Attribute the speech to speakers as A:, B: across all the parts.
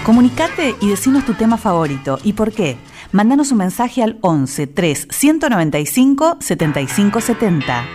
A: Comunicate y decinos tu tema favorito y por qué. Mándanos un mensaje al 11 3 195 75 70.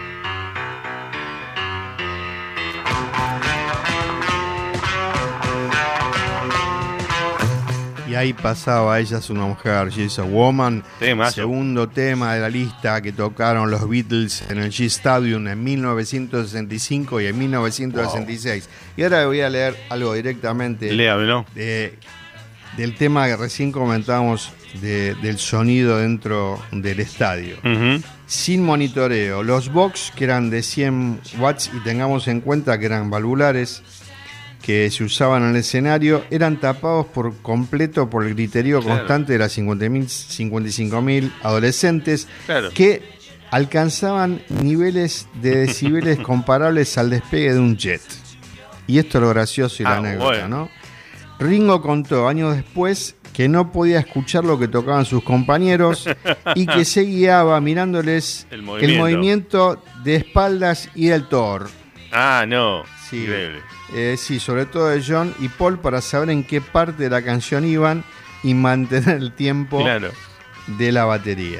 B: Y ahí pasaba Ella es una mujer, She's a Woman,
C: Temazo.
B: segundo tema de la lista que tocaron los Beatles en el Shea Stadium en 1965 y en 1966. Wow. Y ahora voy a leer algo directamente.
C: Léamelo.
B: Del tema que recién comentábamos del sonido dentro del estadio.
C: Uh-huh.
B: Sin monitoreo. Los box, que eran de 100 watts, y tengamos en cuenta que eran valvulares, que se usaban en el escenario, eran tapados por completo por el griterío constante de las 55.000 adolescentes, que alcanzaban niveles de decibeles comparables al despegue de un jet. Y esto es lo gracioso y la anécdota, ¿no? Ringo contó años después que no podía escuchar lo que tocaban sus compañeros y que se guiaba mirándoles el movimiento de espaldas y del Thor.
C: Ah, no.
B: Sí. Increíble. Sí, sobre todo de John y Paul, para saber en qué parte de la canción iban y mantener el tiempo de la batería.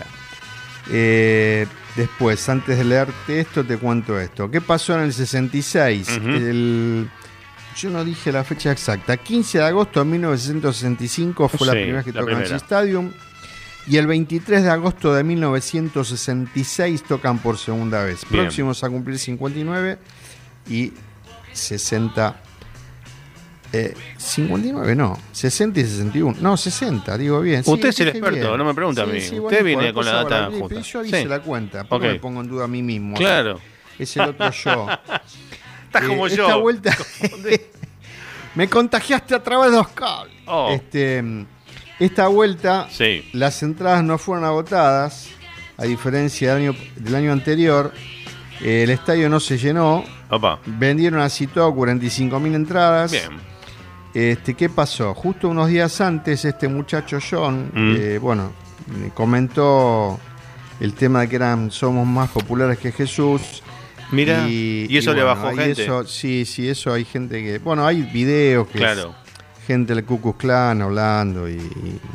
B: Después, antes de leerte esto, te cuento esto. ¿Qué pasó en el 66? Uh-huh. Yo no dije la fecha exacta. 15 de agosto de 1965 fue la primera vez que tocan en el Stadium. Y el 23 de agosto de 1966 tocan por segunda vez. Bien. Próximos a cumplir 59 y 60. 59 no, 60 y 61. No, 60, digo bien.
C: Usted es el experto, bien. No me pregunta a mí. Sí,
B: usted
C: viene con la data
B: justa. Pero yo hice la cuenta, porque me pongo en duda a mí mismo.
C: Claro.
B: Es el otro yo.
C: Estás como yo.
B: Esta vuelta me contagiaste a través de los cables. Esta vuelta las entradas no fueron agotadas, a diferencia del año anterior. El estadio no se llenó.
C: Opa.
B: Vendieron así todo 45.000 entradas.
C: Bien.
B: ¿Qué pasó? Justo unos días antes, este muchacho John, comentó el tema de que somos más populares que Jesús.
C: Mira, y eso le bajó gente.
B: Eso hay gente que... Bueno, hay videos que gente del Ku Klux Klan hablando y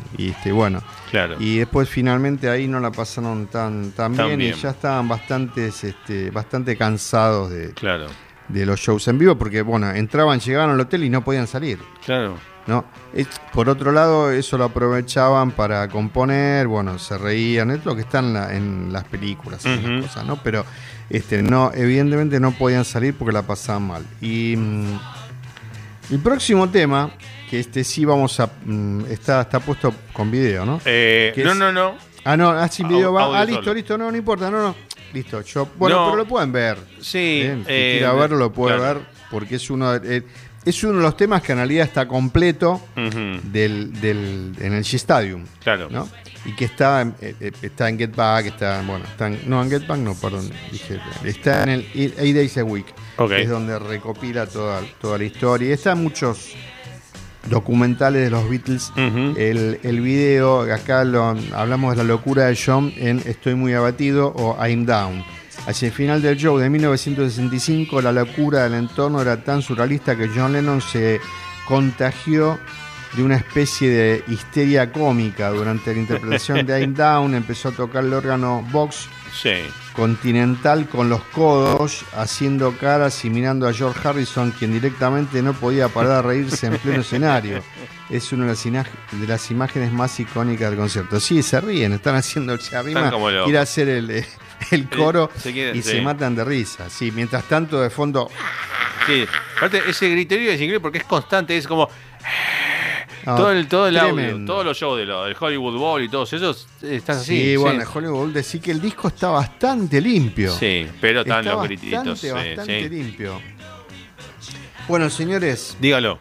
C: Claro.
B: Y después finalmente ahí no la pasaron tan bien y ya estaban bastante cansados de los shows en vivo, porque entraban, llegaban al hotel y no podían salir.
C: Claro.
B: ¿No? Por otro lado, eso lo aprovechaban para componer, se reían, es lo que está en las películas, en las cosas, ¿no? Pero no, evidentemente no podían salir porque la pasaban mal. Y el próximo tema, que sí vamos a... está puesto con video, ¿no?
C: No.
B: Ah, no, sin video va. Listo, no importa, no. Listo, pero lo pueden ver.
C: Sí.
B: Si quiera verlo, lo puede ver, porque es uno de los temas que en realidad está completo en el Shea Stadium.
C: Claro.
B: ¿No? Y que está en Get Back, en Get Back no, perdón, está en el 8 Days a Week, que es donde recopila toda la historia. Y están muchos documentales de los Beatles. El video, acá hablamos de la locura de John en Estoy muy abatido o I'm Down. Hacia el final del show de 1965, la locura del entorno era tan surrealista que John Lennon se contagió de una especie de histeria cómica. Durante la interpretación de I'm Down empezó a tocar el órgano Vox Continental con los codos, haciendo caras y mirando a George Harrison, quien directamente no podía parar de reírse en pleno escenario. Es una de las imágenes más icónicas del concierto. Sí, se ríen, están haciendo se arrima, ir a hacer el coro se matan de risa. Sí, mientras tanto de fondo.
C: Sí, aparte ese griterío es increíble porque es constante, es como todo el audio, todos los shows del Hollywood Bowl y todos esos están así.
B: Sí, el Hollywood Bowl decía que el disco está bastante limpio.
C: Sí, pero están los grititos.
B: Bastante limpio. Bueno, señores,
C: dígalo.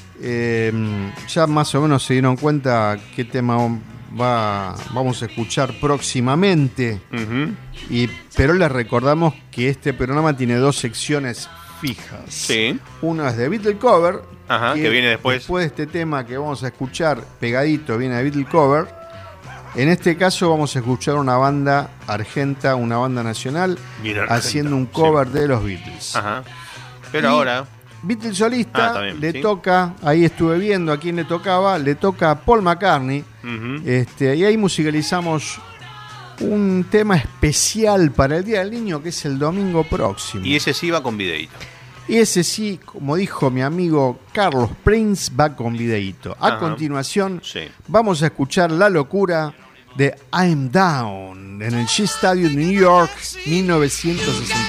B: Ya más o menos se dieron cuenta qué tema vamos a escuchar próximamente. Pero les recordamos que este programa tiene 2 secciones fijas.
C: Sí.
B: Una es de Beatle Cover,
C: que viene después.
B: Después de este tema que vamos a escuchar pegadito viene de Beatle Cover. En este caso vamos a escuchar una banda argenta, una banda nacional, haciendo un cover de los Beatles.
C: Pero ahora
B: Beatle solista, le toca, ahí estuve viendo a quién le tocaba, le toca a Paul McCartney. Y ahí musicalizamos un tema especial para el Día del Niño, que es el domingo próximo.
C: Y ese sí va con videíto.
B: Y ese sí, como dijo mi amigo Carlos Prince, va con videíto. A continuación, vamos a escuchar La Locura de I'm Down en el Shea Stadium, New York, 1960.